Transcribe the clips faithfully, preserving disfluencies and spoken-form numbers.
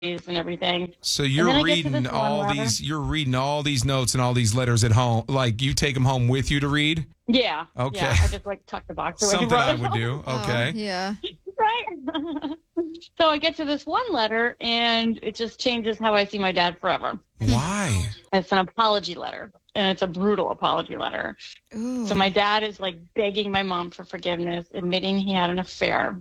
and everything. So you're reading all letter. these, you're reading all these notes and all these letters at home. Like you take them home with you to read? Yeah. Okay. Yeah, I just like tuck the box away. Something I would do. Okay. Oh, yeah. Right. So I get to this one letter, and it just changes how I see my dad forever. Why? It's an apology letter, and it's a brutal apology letter. Ooh. So my dad is like begging my mom for forgiveness, admitting he had an affair.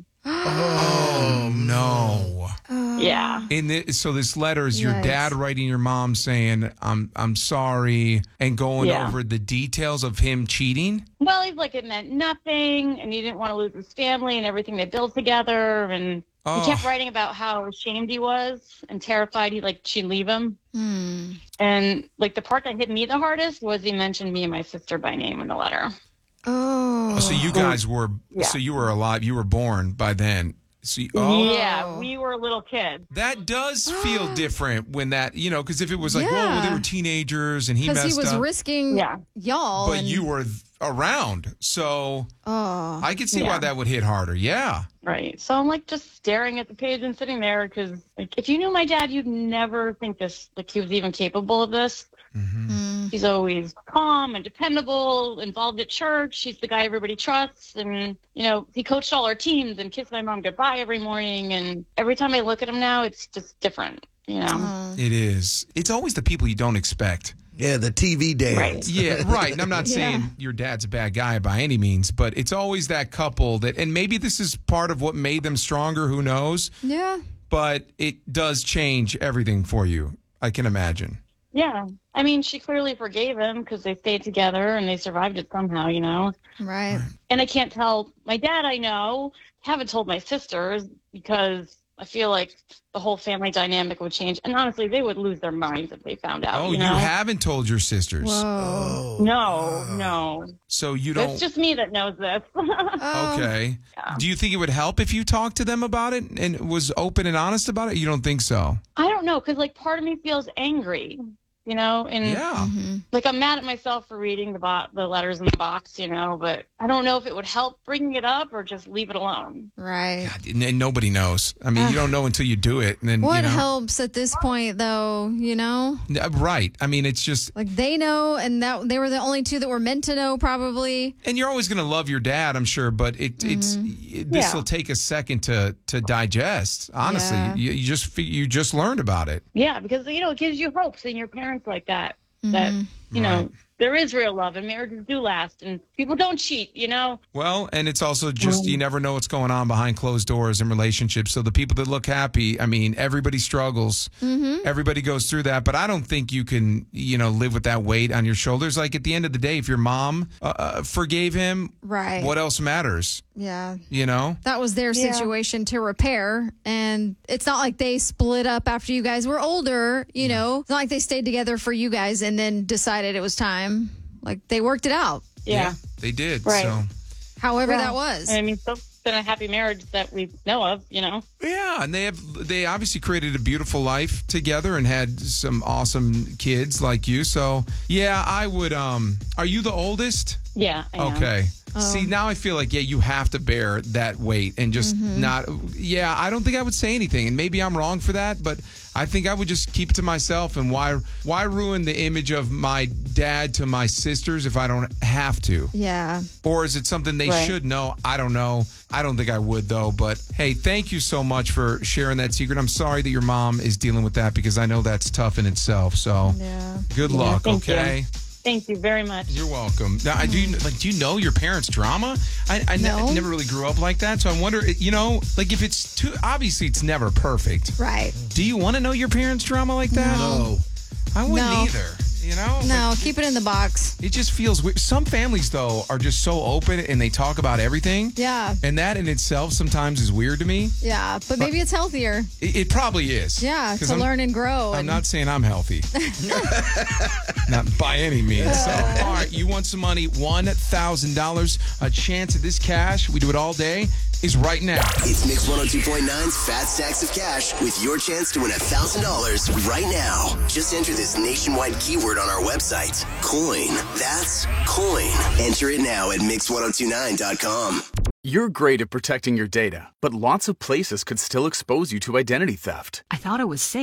Oh, no. Oh. Yeah. In this, so this letter is your Yikes. dad writing your mom saying, I'm I'm sorry, and going Yeah. over the details of him cheating? Well, he's like, it meant nothing, and he didn't want to lose his family and everything they built together, and Oh. he kept writing about how ashamed he was and terrified he like she'd leave him. Hmm. And like the part that hit me the hardest was he mentioned me and my sister by name in the letter. Oh. So you guys were, Yeah. so you were alive, you were born by then. So you, oh, Yeah, we were little kids. that does feel different when that, you know, because if it was like, Yeah. whoa, they were teenagers and he Because messed he was up, risking Yeah. y'all. but and, you were th- around. So Oh. I could see Yeah. why that would hit harder. Yeah. Right. So I'm like just staring at the page and sitting there because like if you knew my dad, you'd never think this, like he was even capable of this. Mm-hmm. Mm. He's always calm and dependable, involved at church. He's the guy everybody trusts. And, you know, he coached all our teams and kissed my mom goodbye every morning. And every time I look at him now, it's just different, you know? Oh. It is. It's always the people you don't expect. Yeah, the T V dance. Right. Yeah, right. And I'm not Yeah. saying your dad's a bad guy by any means, but it's always that couple that, and maybe this is part of what made them stronger, who knows? Yeah. But it does change everything for you, I can imagine. Yeah. I mean, she clearly forgave him because they stayed together and they survived it somehow, you know? Right. And I can't tell my dad, I know, haven't told my sisters because I feel like the whole family dynamic would change. And honestly, they would lose their minds if they found out. Oh, you you, know? haven't told your sisters. Whoa. No, no. So you don't. It's just me that knows this. Oh. Okay. Yeah. Do you think it would help if you talked to them about it and was open and honest about it? You don't think so? I don't know, because like part of me feels angry, you know, and Yeah. Mhm. like I'm mad at myself for reading the bo- the letters in the box, you know, but I don't know if it would help bringing it up or just leave it alone. Right. God, and and nobody knows. I mean, you don't know until you do it. And then, What you know, helps at this point, though, you know? Uh, Right. I mean, it's just, Like they know, and that they were the only two that were meant to know, probably. and you're always going to love your dad, I'm sure, but it, it's it, this Yeah. will take a second to to digest. Honestly, Yeah. you, you just fe- you just learned about it. Yeah, because you know it gives you hope seeing your parents like that. That Mhm. you know Right. there is real love and marriages do last and people don't cheat. You know. Well, and it's also just you never know what's going on behind closed doors in relationships. So the people that look happy, I mean, everybody struggles. Mm-hmm. Everybody goes through that, but I don't think you can, you know, live with that weight on your shoulders. Like at the end of the day, if your mom uh, uh, forgave him, Right. what else matters? Yeah. You know? That was their Yeah. situation to repair. And it's not like they split up after you guys were older, you know? It's not like they stayed together for you guys and then decided it was time. Like they worked it out, Yeah. they did. Right. So however Yeah. that was. And I mean, so it's been a happy marriage that we know of. You know. yeah, and they have they obviously created a beautiful life together and had some awesome kids like you. So yeah, I would. Um, are you the oldest? Yeah. I am. Okay. See, now I feel like, yeah, you have to bear that weight and just not, yeah, I don't think I would say anything. And maybe I'm wrong for that, but I think I would just keep it to myself. And why, why ruin the image of my dad to my sisters if I don't have to? Yeah. Or is it something they Right. should know? I don't know. I don't think I would, though. But hey, thank you so much for sharing that secret. I'm sorry that your mom is dealing with that because I know that's tough in itself. So Yeah. good luck, thank you. okay? Thank you very much. You're welcome. Now, I do you, like. Do you know your parents' drama? I, I ne- No. never really grew up like that, so I wonder. You know, like if it's too obviously, it's never perfect. Right. Do you want to know your parents' drama like that? No. I wouldn't No. either. You know, No, Like, keep it in the box. it just feels weird. Some families though are just so open and they talk about everything. Yeah. And that in itself sometimes is weird to me. Yeah. But maybe it's healthier. It, it probably is. Yeah. 'Cause To I'm- learn and grow. I'm and, not saying I'm healthy. Not by any means. So, all right, you want some money, one thousand dollars. A chance at this cash, we do it all day, is right now. It's Mix one oh two point nine's Fat Stacks of Cash with your chance to win one thousand dollars right now. Just enter this nationwide keyword on our website, coin. That's coin. Enter it now at mix ten twenty-nine dot com. You're great at protecting your data, but lots of places could still expose you to identity theft. I thought it was safe.